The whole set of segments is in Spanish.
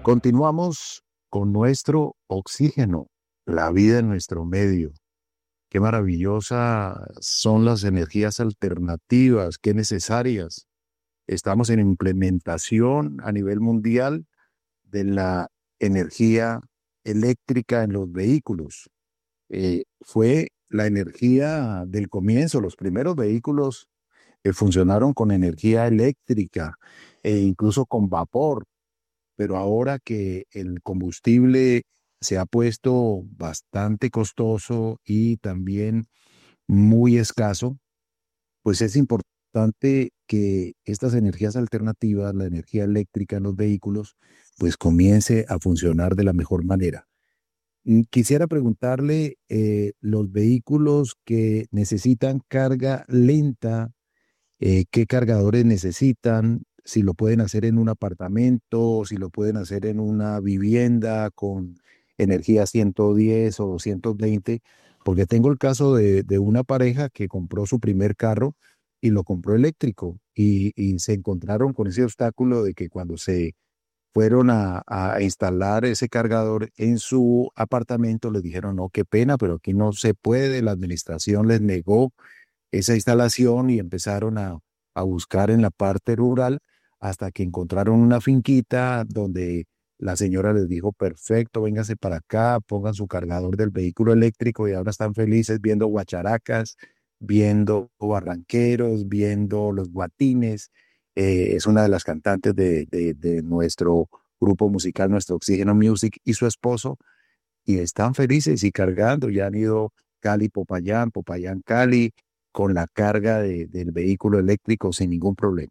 Continuamos con nuestro oxígeno, la vida en nuestro medio. Qué maravillosas son las energías alternativas, qué necesarias. Estamos en implementación a nivel mundial de la energía eléctrica en los vehículos. Fue la energía del comienzo, los primeros vehículos funcionaron con energía eléctrica e incluso con vapor, pero ahora que el combustible se ha puesto bastante costoso y también muy escaso, pues es importante que estas energías alternativas, la energía eléctrica en los vehículos, pues comience a funcionar de la mejor manera. Quisiera preguntarle, los vehículos que necesitan carga lenta, qué cargadores necesitan, si lo pueden hacer en un apartamento, si lo pueden hacer en una vivienda con energía 110 o 220, porque tengo el caso de una pareja que compró su primer carro y lo compró eléctrico y se encontraron con ese obstáculo de que cuando se fueron a instalar ese cargador en su apartamento, les dijeron, no, qué pena, pero aquí no se puede, la administración les negó esa instalación y empezaron a buscar en la parte rural hasta que encontraron una finquita donde la señora les dijo, perfecto, véngase para acá, pongan su cargador del vehículo eléctrico y ahora están felices viendo guacharacas, viendo barranqueros, viendo los guatines. Es una de las cantantes de nuestro grupo musical, nuestro Oxígeno Music, y su esposo, y están felices y cargando. Ya han ido Cali, Popayán, Popayán, Cali, con la carga del vehículo eléctrico sin ningún problema.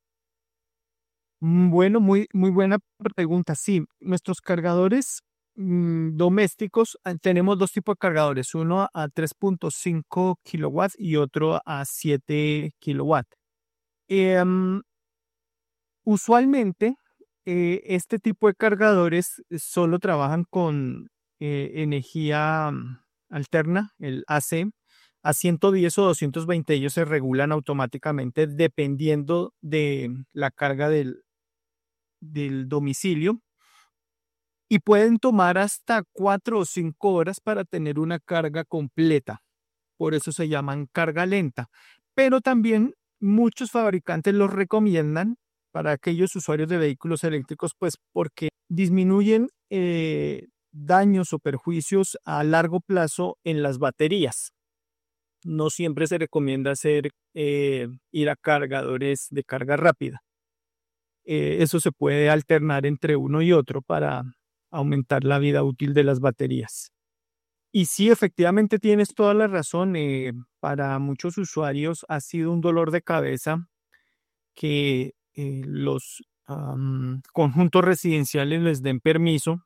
Bueno, muy buena pregunta. Sí, nuestros cargadores domésticos, tenemos dos tipos de cargadores, uno a 3.5 kilowatts y otro a 7 kilowatts. Em, Usualmente, este tipo de cargadores solo trabajan con energía alterna, el AC. A 110 o 220 ellos se regulan automáticamente dependiendo de la carga del domicilio y pueden tomar hasta 4 o 5 horas para tener una carga completa. Por eso se llaman carga lenta. Pero también muchos fabricantes los recomiendan para aquellos usuarios de vehículos eléctricos, pues porque disminuyen daños o perjuicios a largo plazo en las baterías. No siempre se recomienda ir a cargadores de carga rápida. Eso se puede alternar entre uno y otro para aumentar la vida útil de las baterías. Y sí, efectivamente tienes toda la razón. Para muchos usuarios ha sido un dolor de cabeza que los conjuntos residenciales les den permiso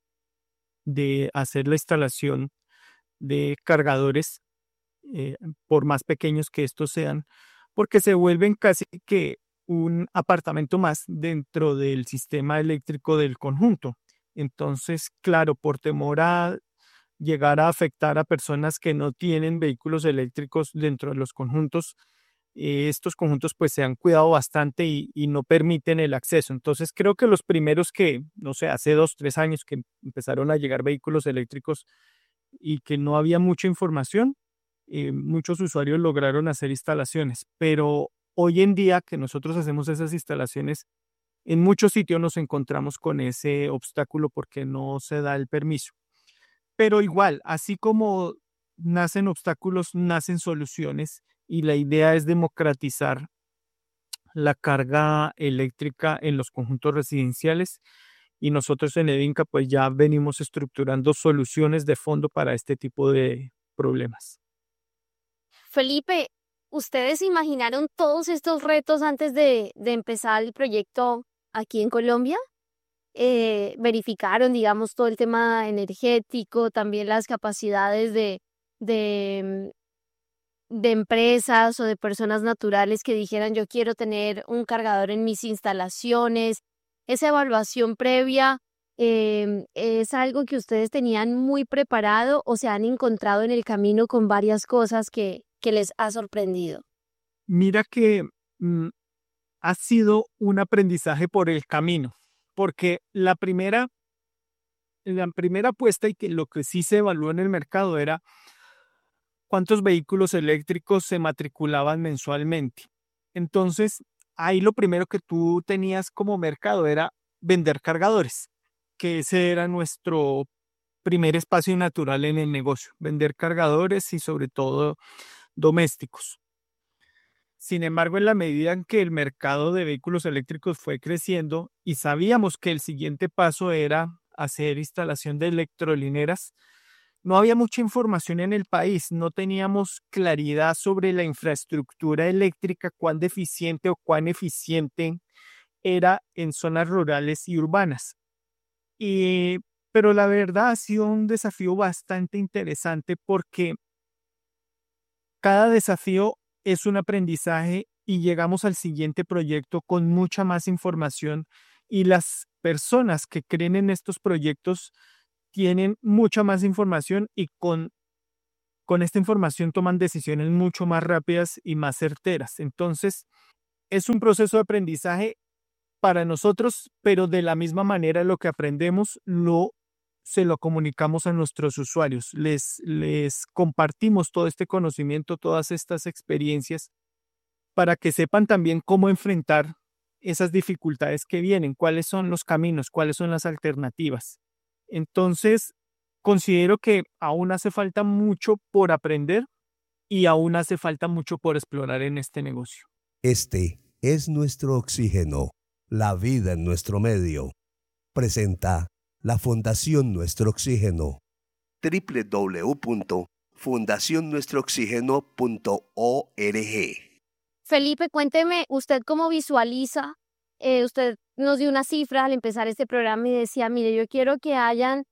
de hacer la instalación de cargadores, eh, por más pequeños que estos sean, porque se vuelven casi que un apartamento más dentro del sistema eléctrico del conjunto. Entonces, claro, por temor a llegar a afectar a personas que no tienen vehículos eléctricos dentro de los conjuntos, estos conjuntos pues se han cuidado bastante y no permiten el acceso. Entonces creo que los primeros que, no sé, hace 2, 3 años que empezaron a llegar vehículos eléctricos y que no había mucha información, muchos usuarios lograron hacer instalaciones, pero hoy en día que nosotros hacemos esas instalaciones, en muchos sitios nos encontramos con ese obstáculo porque no se da el permiso. Pero igual, así como nacen obstáculos, nacen soluciones y la idea es democratizar la carga eléctrica en los conjuntos residenciales y nosotros en Edinca pues ya venimos estructurando soluciones de fondo para este tipo de problemas. Felipe, ¿ustedes imaginaron todos estos retos antes de empezar el proyecto aquí en Colombia? Verificaron, digamos, todo el tema energético, también las capacidades de, de empresas o de personas naturales que dijeran yo quiero tener un cargador en mis instalaciones. Esa evaluación previa es algo que ustedes tenían muy preparado o se han encontrado en el camino con varias cosas que les ha sorprendido. Mira que mm, ha sido un aprendizaje por el camino. porque la primera apuesta y que lo que sí se evaluó en el mercado era cuántos vehículos eléctricos se matriculaban mensualmente. Entonces, ahí lo primero que tú tenías como mercado era vender cargadores, que ese era nuestro primer espacio natural en el negocio, vender cargadores y sobre todo domésticos. Sin embargo, en la medida en que el mercado de vehículos eléctricos fue creciendo y sabíamos que el siguiente paso era hacer instalación de electrolineras, no había mucha información en el país, no teníamos claridad sobre la infraestructura eléctrica, cuán deficiente o cuán eficiente era en zonas rurales y urbanas. Y, pero la verdad ha sido un desafío bastante interesante porque cada desafío es un aprendizaje y llegamos al siguiente proyecto con mucha más información y las personas que creen en estos proyectos tienen mucha más información y con esta información toman decisiones mucho más rápidas y más certeras. Entonces, es un proceso de aprendizaje para nosotros, pero de la misma manera lo que aprendemos se lo comunicamos a nuestros usuarios, les compartimos todo este conocimiento, todas estas experiencias, para que sepan también cómo enfrentar esas dificultades que vienen, cuáles son los caminos, cuáles son las alternativas. Entonces, considero que aún hace falta mucho por aprender y aún hace falta mucho por explorar en este negocio. Este es nuestro oxígeno, la vida en nuestro medio. Presenta la Fundación Nuestro Oxígeno. www.fundacionnuestrooxígeno.org. Felipe, cuénteme, ¿usted cómo visualiza? Usted nos dio una cifra al empezar este programa y decía, mire, yo quiero que hayan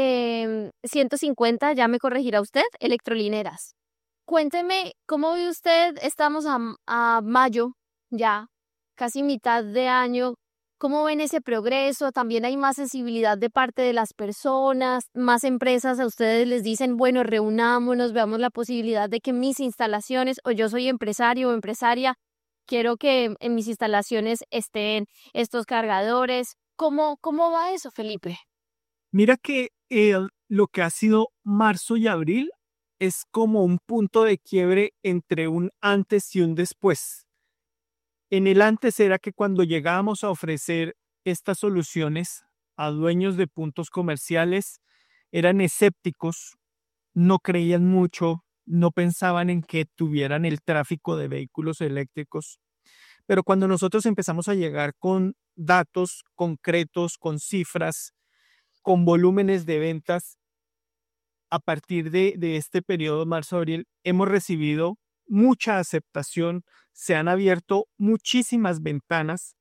150, ya me corregirá usted, electrolineras. Cuénteme, ¿cómo ve usted? Estamos a mayo, ya, casi mitad de año. ¿Cómo ven ese progreso? También hay más sensibilidad de parte de las personas, más empresas a ustedes les dicen, bueno, reunámonos, veamos la posibilidad de que mis instalaciones, o yo soy empresario o empresaria, quiero que en mis instalaciones estén estos cargadores. ¿Cómo va eso, Felipe? Mira que lo que ha sido marzo y abril es como un punto de quiebre entre un antes y un después. En el antes era que cuando llegábamos a ofrecer estas soluciones a dueños de puntos comerciales, eran escépticos, no creían mucho, no pensaban en que tuvieran el tráfico de vehículos eléctricos. Pero cuando nosotros empezamos a llegar con datos concretos, con cifras, con volúmenes de ventas, a partir de este periodo marzo-abril, hemos recibido mucha aceptación, se han abierto muchísimas ventanas.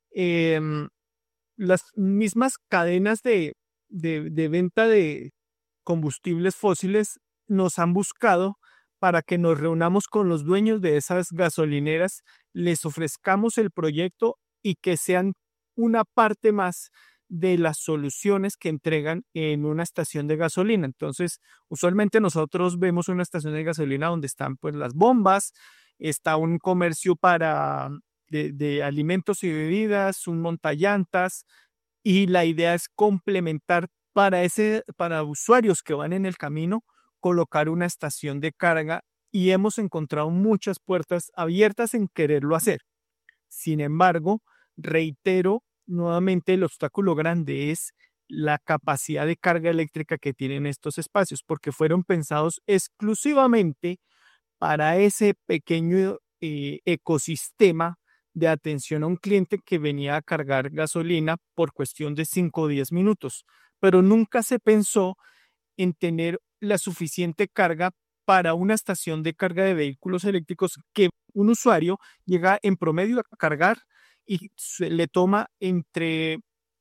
Las mismas cadenas de venta de combustibles fósiles nos han buscado para que nos reunamos con los dueños de esas gasolineras, les ofrezcamos el proyecto y que sean una parte más de las soluciones que entregan en una estación de gasolina. Entonces, usualmente nosotros vemos una estación de gasolina donde están pues las bombas, está un comercio de alimentos y bebidas, un montallantas, y la idea es complementar para usuarios que van en el camino, colocar una estación de carga y hemos encontrado muchas puertas abiertas en quererlo hacer. Sin embargo, reitero nuevamente, el obstáculo grande es la capacidad de carga eléctrica que tienen estos espacios, porque fueron pensados exclusivamente para ese pequeño ecosistema de atención a un cliente que venía a cargar gasolina por cuestión de 5 o 10 minutos, pero nunca se pensó en tener la suficiente carga para una estación de carga de vehículos eléctricos que un usuario llega en promedio a cargar y le toma entre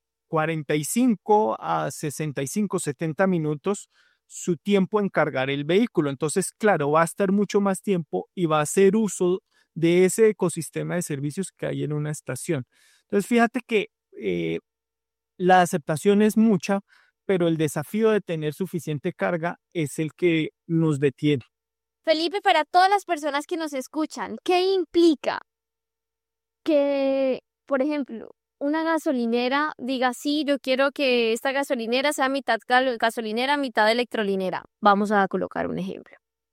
45 a 65, 70 minutos su tiempo en cargar el vehículo. Entonces, claro, va a estar mucho más tiempo y va a hacer uso de ese ecosistema de servicios que hay en una estación. Entonces, fíjate que la aceptación es mucha, pero el desafío de tener suficiente carga es el que nos detiene. Felipe, para todas las personas que nos escuchan, ¿qué implica que, por ejemplo, una gasolinera diga, sí, yo quiero que esta gasolinera sea mitad gasolinera, mitad electrolinera. Vamos a colocar un ejemplo.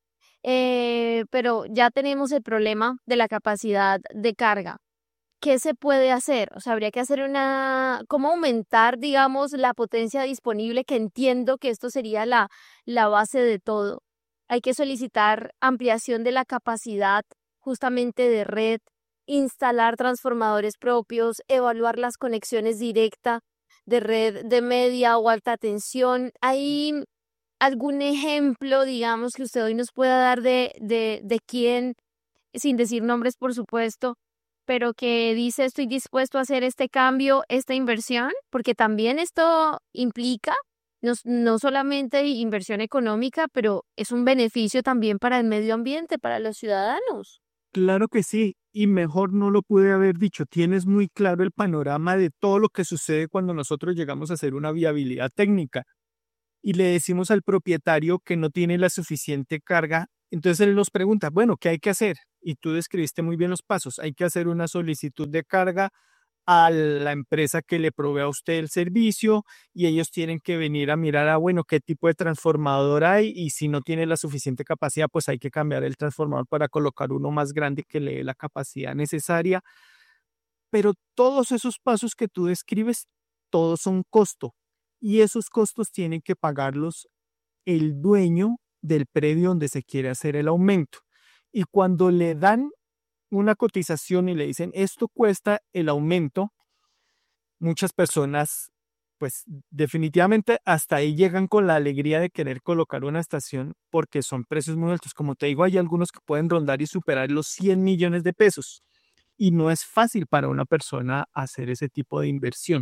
Pero ya tenemos el problema de la capacidad de carga. ¿Qué se puede hacer? O sea, habría que hacer ¿cómo aumentar, digamos, la potencia disponible? Que entiendo que esto sería la base de todo. Hay que solicitar ampliación de la capacidad justamente de red, instalar transformadores propios, evaluar las conexiones directas de red de media o alta tensión. ¿Hay algún ejemplo, digamos, que usted hoy nos pueda dar de quién, sin decir nombres, por supuesto, pero que dice estoy dispuesto a hacer este cambio, esta inversión? Porque también esto implica no solamente inversión económica, pero es un beneficio también para el medio ambiente, para los ciudadanos. Claro que sí, y mejor no lo pude haber dicho. Tienes muy claro el panorama de todo lo que sucede cuando nosotros llegamos a hacer una viabilidad técnica y le decimos al propietario que no tiene la suficiente carga. Entonces él nos pregunta, bueno, ¿qué hay que hacer? Y tú describiste muy bien los pasos. Hay que hacer una solicitud de carga a la empresa que le provee a usted el servicio y ellos tienen que venir a mirar bueno, qué tipo de transformador hay, y si no tiene la suficiente capacidad, pues hay que cambiar el transformador para colocar uno más grande que le dé la capacidad necesaria. Pero todos esos pasos que tú describes, todos son costo, y esos costos tienen que pagarlos el dueño del predio donde se quiere hacer el aumento. Y cuando le dan una cotización y le dicen esto cuesta el aumento, muchas personas pues definitivamente hasta ahí llegan con la alegría de querer colocar una estación porque son precios muy altos. Como te digo, hay algunos que pueden rondar y superar los 100 millones de pesos y no es fácil para una persona hacer ese tipo de inversión.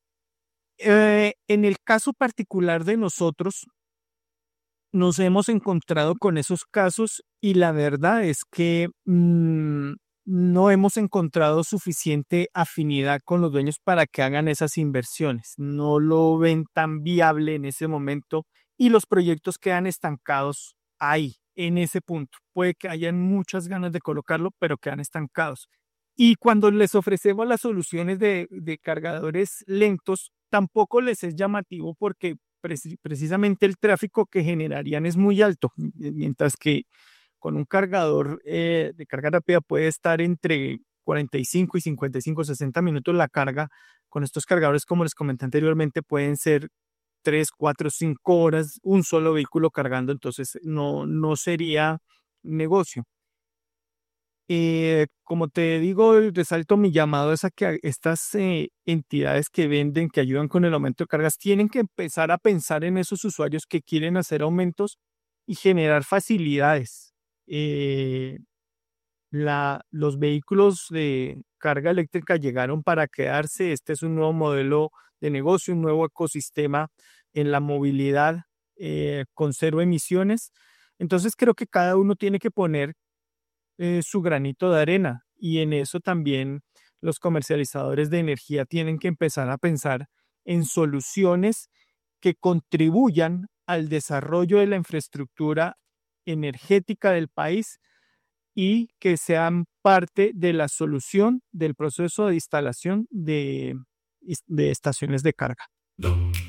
En el caso particular de nosotros, nos hemos encontrado con esos casos y la verdad es que no hemos encontrado suficiente afinidad con los dueños para que hagan esas inversiones. No lo ven tan viable en ese momento y los proyectos quedan estancados ahí, en ese punto. Puede que hayan muchas ganas de colocarlo, pero quedan estancados. Y cuando les ofrecemos las soluciones de cargadores lentos, tampoco les es llamativo porque precisamente el tráfico que generarían es muy alto, mientras que con un cargador de carga rápida puede estar entre 45 y 55, 60 minutos la carga. Con estos cargadores, como les comenté anteriormente, pueden ser 3, 4, 5 horas un solo vehículo cargando, entonces no sería negocio. Como te digo, resalto mi llamado es a que estas entidades que venden, que ayudan con el aumento de cargas, tienen que empezar a pensar en esos usuarios que quieren hacer aumentos y generar facilidades. Los vehículos de carga eléctrica llegaron para quedarse. Este es un nuevo modelo de negocio, un nuevo ecosistema en la movilidad con cero emisiones. Entonces creo que cada uno tiene que poner su granito de arena, y en eso también los comercializadores de energía tienen que empezar a pensar en soluciones que contribuyan al desarrollo de la infraestructura energética del país y que sean parte de la solución del proceso de instalación de estaciones de carga.